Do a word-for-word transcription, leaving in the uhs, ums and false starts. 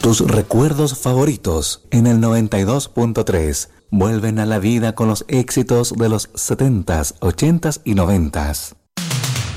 Tus recuerdos favoritos en el noventa y dos punto tres vuelven a la vida con los éxitos de los setentas, ochentas y noventas.